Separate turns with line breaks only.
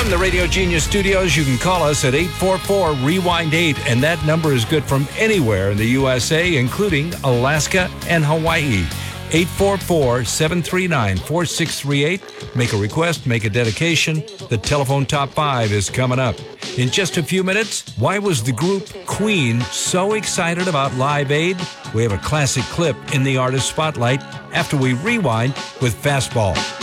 From the Radio Genius studios, you can call us at 844-REWIND-8, and that number is good from anywhere in the USA, including Alaska and Hawaii. 844-739-4638. Make a request, make a dedication. The telephone top 5 is coming up. In just a few minutes, why was the group Queen so excited about Live Aid? We have a classic clip in the Artist Spotlight after we rewind with Fastball.